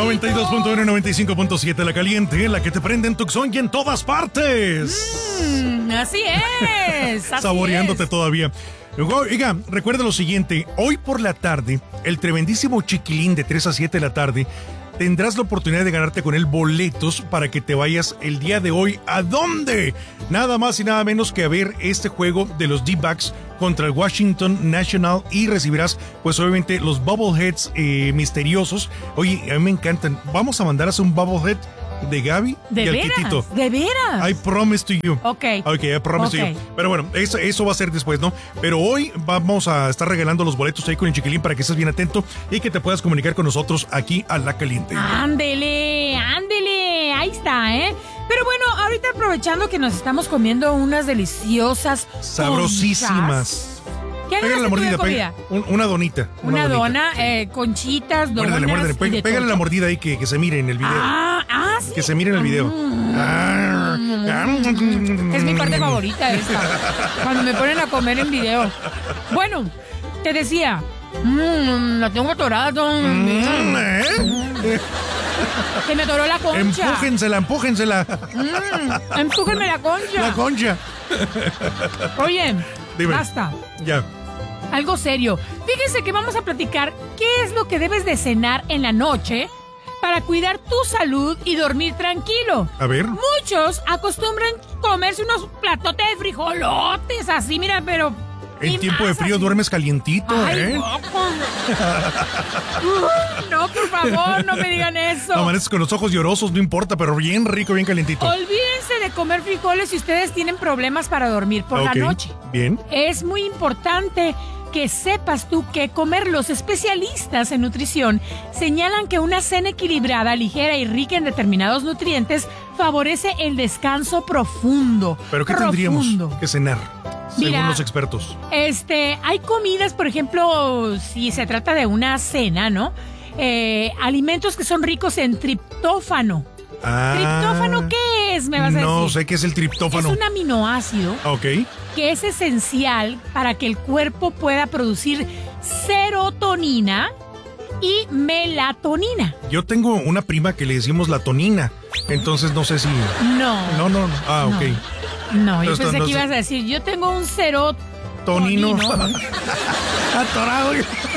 92.1 y 95.7 La Caliente, la que te prende en Tucson y en todas partes. Así es. Saboreándote todavía. Oiga, recuerda lo siguiente. Hoy por la tarde, el tremendísimo Chiquilín de 3 a 7 de la tarde, tendrás la oportunidad de ganarte con él boletos para que te vayas el día de hoy. ¿A dónde? Nada más y nada menos que a ver este juego de los D-backs contra el Washington National y recibirás, pues obviamente, los Bubbleheads misteriosos. Oye, a mí me encantan. Vamos a mandar a hacer un Bubblehead de Gaby y al Quitito. ¿De veras? I promise to you. Ok, I promise to you. Pero bueno, eso va a ser después, ¿no? Pero hoy vamos a estar regalando los boletos ahí con el Chiquilín para que estés bien atento y que te puedas comunicar con nosotros aquí a La Caliente. Ándele. Ahí está, ¿eh? Pero bueno, ahorita aprovechando que nos estamos comiendo unas deliciosas sabrosísimas. ¿Qué pégale la mordida, comida? Una donita. Una dona, conchitas, donas. Muérdale, pégale la mordida ahí que se mire en el video. ¿Sí? Que se mire en el video. Es mi parte favorita esta. Cuando me ponen a comer en video. Bueno, te decía, la tengo atorada. Se me atoró la concha. Empújensela. Empújenme la concha. La concha. Oye, dime. Basta. Ya. Algo serio. Fíjense que vamos a platicar qué es lo que debes de cenar en la noche para cuidar tu salud y dormir tranquilo. A ver. Muchos acostumbran comerse unos platotes de frijolotes así, mira, pero... En tiempo de frío duermes calientito, Ay, no, por favor, no me digan eso. No, amaneces con los ojos llorosos, no importa, pero bien rico, bien calientito. Olvídense de comer frijoles si ustedes tienen problemas para dormir por la noche. Bien. Es muy importante que sepas tú qué comer. Los especialistas en nutrición señalan que una cena equilibrada, ligera y rica en determinados nutrientes favorece el descanso profundo. ¿Pero qué tendríamos que cenar? Según los expertos. Hay comidas, por ejemplo, si se trata de una cena, ¿no? Alimentos que son ricos en triptófano. ¿Triptófano qué es? Me vas a decir. No sé qué es el triptófano. Es un aminoácido. Ok. Que es esencial para que el cuerpo pueda producir serotonina y melatonina. Yo tengo una prima que le decimos la tonina. Entonces no sé si... No. Ok. No, yo pensé que ibas a decir, yo tengo un Tonino. Atorado.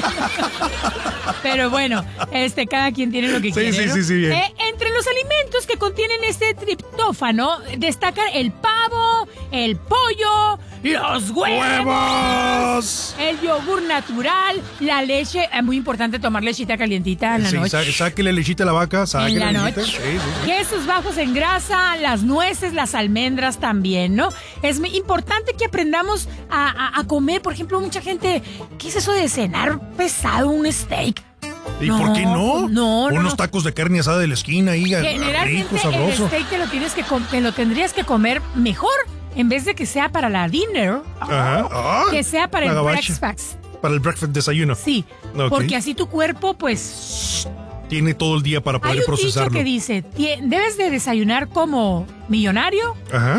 Pero bueno, cada quien tiene lo que quiere, ¿no? Sí, bien. Entre los alimentos que contienen este triptófano destacan el pavo, el pollo, los huevos, el yogur natural, la leche. Es muy importante tomar lechita calientita en la noche. Sáquele lechita a la vaca, en la noche. Sí. Quesos bajos en grasa, las nueces, las almendras también, ¿no? Es muy importante que aprendamos a comer. Por ejemplo, mucha gente, ¿qué es eso de cenar pesado, un steak? ¿Y por qué no? No. Unos tacos de carne asada de la esquina ahí, rico, sabroso. El steak te lo tendrías que comer mejor. En vez de que sea para la dinner, que sea para el breakfast. Para el breakfast, desayuno. Sí, porque así tu cuerpo, pues... tiene todo el día para poder procesarlo. Hay un dicho que dice, debes de desayunar como millonario,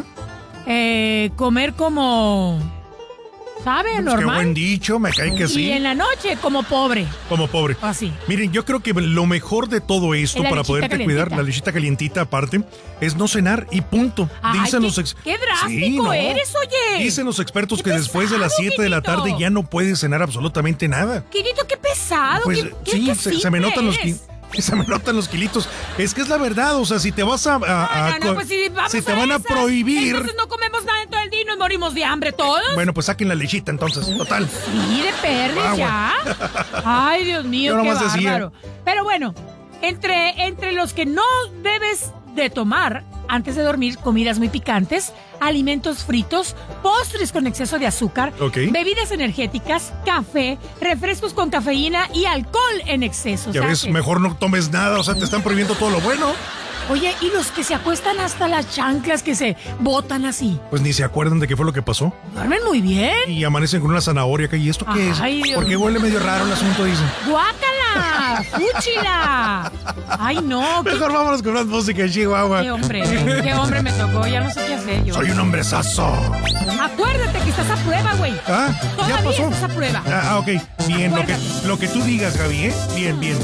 comer como... ¿sabe? Pues Normal. Qué buen dicho, me cae que sí. Y en la noche, como pobre. Así. Miren, yo creo que lo mejor de todo esto para poderte cuidar, la lechita calientita aparte, es no cenar y punto. Dicen qué drástico eres, oye. Dicen los expertos que después de las 7 de la tarde ya no puedes cenar absolutamente nada. Quirito, qué pesado. Pues se me notan los kilitos. Es que es la verdad, o sea, si te vas si te van a prohibir... Entonces no comemos nada en todo el día y nos morimos de hambre todos. Bueno, pues saquen la lechita entonces, total. Sí, de perdes ya. Ay, Dios mío, qué bárbaro. Pero bueno, entre los que no debes de tomar antes de dormir, comidas muy picantes, alimentos fritos, postres con exceso de azúcar, bebidas energéticas, café, refrescos con cafeína y alcohol en exceso. Ya ves, mejor no tomes nada, o sea, te están prohibiendo todo lo bueno. Oye, ¿y los que se acuestan hasta las chanclas que se botan así? Pues ni se acuerdan de qué fue lo que pasó. Duermen muy bien. Y amanecen con una zanahoria acá. ¿Y esto qué es? Dios. ¿Por qué huele medio raro el asunto, dicen? ¡Guácala! ¡Fúchila! ¡Ay, no! Mejor vámonos con más música en Chihuahua. Qué hombre me tocó. Ya no sé qué hacer yo. Soy un hombrezazo. Acuérdate que estás a prueba, güey. ¿Ya pasó? Estás a prueba. Ok. Bien, lo que tú digas, Gaby, ¿eh? Bien.